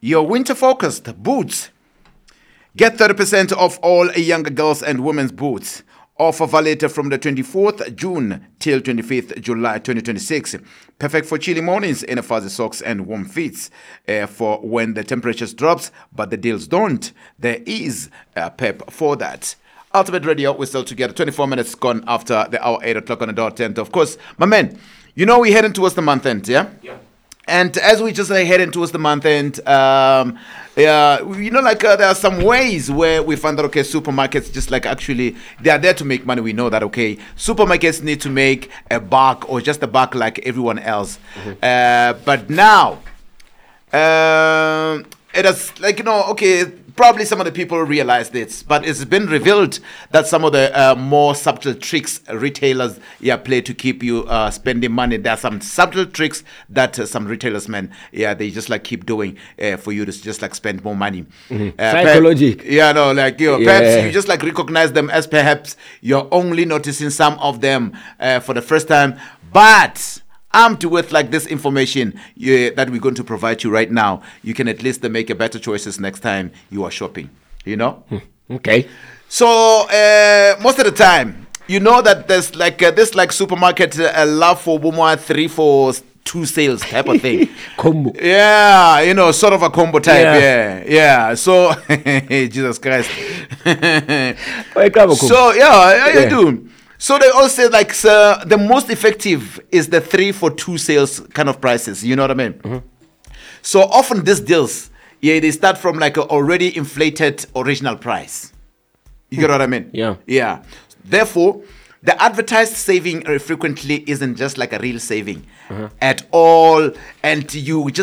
Your winter-focused boots. Get 30% off all younger girls and women's boots. Offer valid from the 24th June till 25th July 2026. Perfect for chilly mornings in fuzzy socks and warm feet for when the temperatures drops, but the deals don't. There is a pep for that. Ultimate Radio, we're still together. 24 minutes gone after the hour, 8 o'clock on the dot. And of course, my man, we're heading towards the month end, yeah? Yeah. And as we just heading towards the month end, there are some ways where we find that, okay, supermarkets just actually, they are there to make money. We know that, okay, supermarkets need to make a buck or just a buck like everyone else. Mm-hmm. But now, it is okay, probably some of the people realize this, but it's been revealed that some of the more subtle tricks retailers play to keep you spending money. There are some subtle tricks that some retailers, they just keep doing for you to just spend more money. Mm-hmm. Psychology. Perhaps you just recognize them as perhaps you're only noticing some of them for the first time, but armed with this information that we're going to provide you right now, you can at least make a better choices next time you are shopping. Okay. So most of the time, that there's this supermarket love for Bumwa 3 for 2 sales type of thing. Combo. Yeah, sort of a combo type. Yeah. So Jesus Christ. So I do. So they all say the most effective is the 3 for 2 sales kind of prices. You know what I mean? Mm-hmm. So often these deals, they start from a already inflated original price. You get what I mean? Yeah. Therefore, the advertised saving frequently isn't just a real saving at all, and you just